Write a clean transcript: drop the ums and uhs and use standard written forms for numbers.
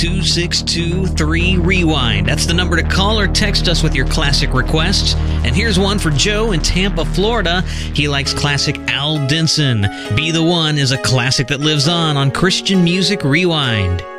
888-262-3REWIND. That's the number to call or text us with your classic requests. And here's one for Joe in Tampa, Florida. He likes classic Al Denson. Be the One is a classic that lives on Christian Music Rewind.